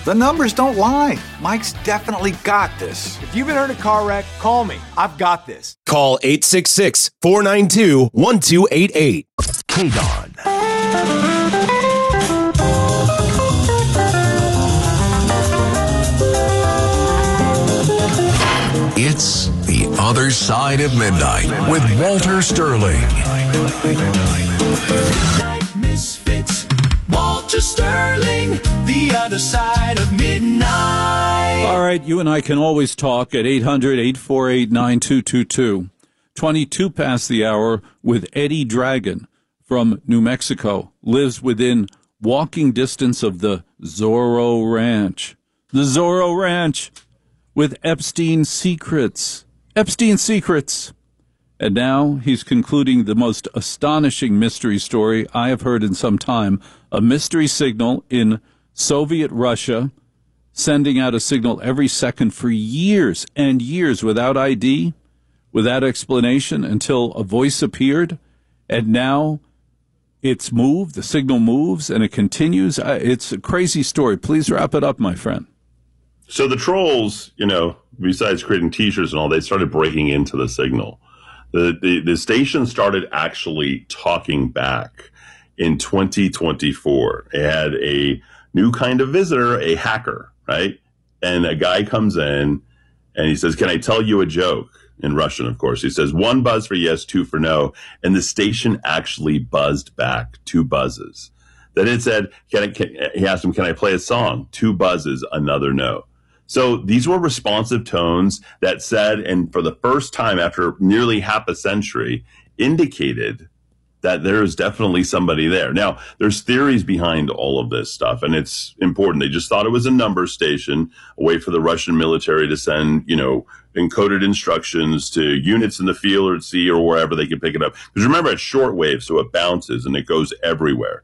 The numbers don't lie. Mike's definitely got this. If you've been hurt in a car wreck, call me. I've got this. Call 866-492-1288. KDON. It's The Other Side of Midnight with Walter Sterling. Misfits, Walter Sterling, The Other Side of Midnight. All right, you and I can always talk at 800-848-9222. 22 past the hour with Eddie Dragon from New Mexico. Lives within walking distance of the Zorro Ranch. The Zorro Ranch with Epstein Secrets. Epstein Secrets. And now he's concluding the most astonishing mystery story I have heard in some time. A mystery signal in Soviet Russia, sending out a signal every second for years and years without ID, without explanation, until a voice appeared. And now it's moved, the signal moves, and it continues. It's a crazy story. Please wrap it up, my friend. So the trolls, besides creating T-shirts and all, they started breaking into the signal. The station started actually talking back in 2024. It had a new kind of visitor, a hacker, right? And a guy comes in and he says, "Can I tell you a joke?" In Russian, of course. He says, 1 buzz for yes, 2 for no. And the station actually buzzed back 2 buzzes. Then it said, he asked him, "Can I play a song?" 2 buzzes, another no. So these were responsive tones that said, and for the first time after nearly half a century, indicated that there is definitely somebody there. Now, there's theories behind all of this stuff, and it's important. They just thought it was a number station, a way for the Russian military to send, encoded instructions to units in the field or at sea or wherever they can pick it up. Because remember, it's shortwave, so it bounces and it goes everywhere,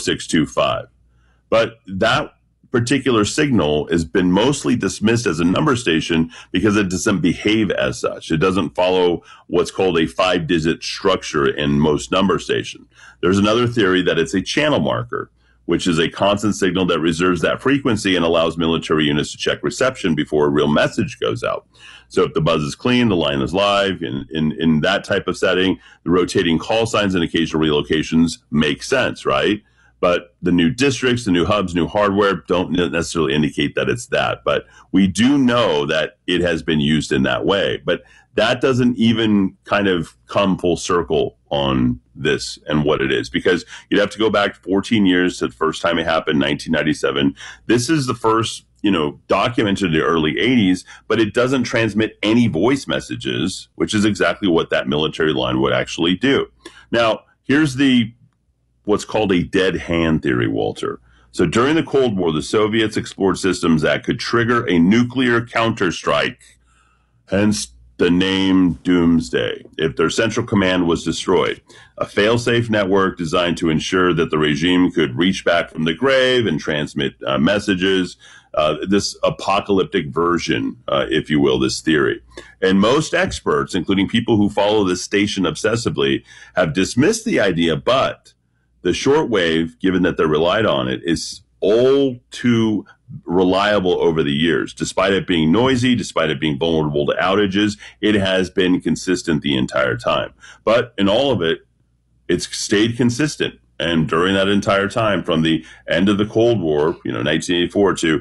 4625. But that particular signal has been mostly dismissed as a number station because it doesn't behave as such. It doesn't follow what's called a 5-digit structure in most number stations. There's another theory that it's a channel marker, which is a constant signal that reserves that frequency and allows military units to check reception before a real message goes out. So if the buzz is clean, the line is live. In that type of setting, the rotating call signs and occasional relocations make sense, right? But the new districts, the new hubs, new hardware don't necessarily indicate that it's that. But we do know that it has been used in that way. But that doesn't even kind of come full circle on this and what it is, because you'd have to go back 14 years to the first time it happened, 1997. This is the first, documented in the early 80s, but it doesn't transmit any voice messages, which is exactly what that military line would actually do. Now, here's what's called a dead hand theory, Walter. So during the Cold War, the Soviets explored systems that could trigger a nuclear counterstrike, hence the name Doomsday, if their central command was destroyed. A fail-safe network designed to ensure that the regime could reach back from the grave and transmit messages. This apocalyptic version, if you will, this theory. And most experts, including people who follow this station obsessively, have dismissed the idea, but the shortwave, given that they relied on it, is all too reliable over the years. Despite it being noisy, despite it being vulnerable to outages, it has been consistent the entire time. But in all of it, it's stayed consistent. And during that entire time, from the end of the Cold War, 1984 to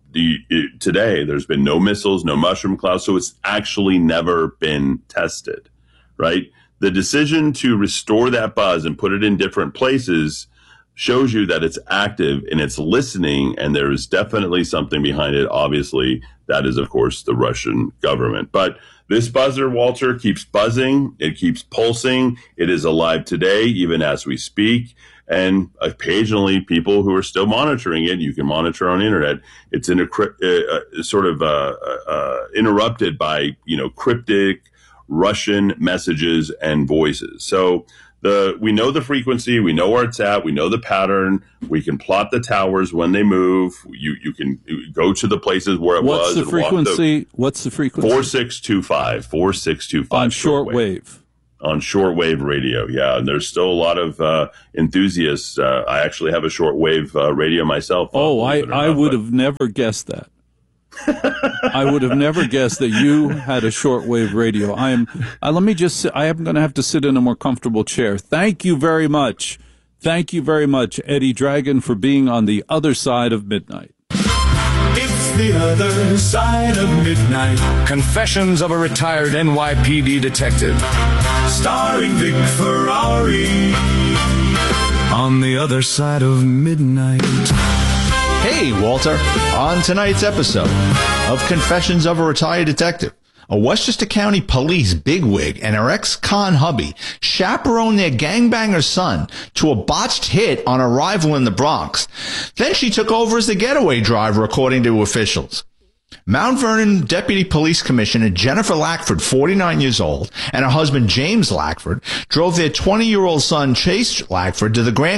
today, there's been no missiles, no mushroom clouds. So it's actually never been tested, right? The decision to restore that buzz and put it in different places shows you that it's active and it's listening, and there is definitely something behind it. Obviously, that is, of course, the Russian government. But this buzzer, Walter, keeps buzzing. It keeps pulsing. It is alive today, even as we speak. And occasionally, people who are still monitoring it, you can monitor on the internet. It's interrupted by, cryptic Russian messages and voices. So we know the frequency, we know where it's at, we know the pattern, we can plot the towers when they move. You can go to the places where it was. What's the frequency? 4625. 4625 on shortwave. On shortwave radio, yeah. And there's still a lot of enthusiasts. I actually have a shortwave radio myself. I would have never guessed that. I would have never guessed that you had a shortwave radio. Let me just I am going to have to sit in a more comfortable chair. Thank you very much. Thank you very much, Eddie Dragon, for being on the other side of midnight. It's the other side of midnight. Confessions of a retired NYPD detective. Starring Vic Ferrari. On the other side of midnight. Hey, Walter. On tonight's episode of Confessions of a Retired Detective, a Westchester County police bigwig and her ex-con hubby chaperoned their gangbanger's son to a botched hit on a rival in the Bronx. Then she took over as the getaway driver, according to officials. Mount Vernon Deputy Police Commissioner Jennifer Lackford, 49 years old, and her husband James Lackford drove their 20-year-old son Chase Lackford to the Grand